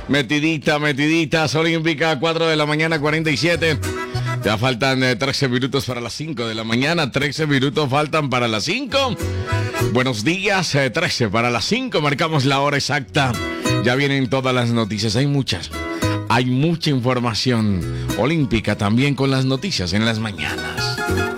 Metiditas olímpica, 4 de la mañana, 47. Ya faltan 13 minutos para las 5 de la mañana. 13 minutos faltan para las 5. Buenos días, 13 para las 5. Marcamos la hora exacta. Ya vienen todas las noticias. Hay muchas. Hay mucha información olímpica también con las noticias en las mañanas.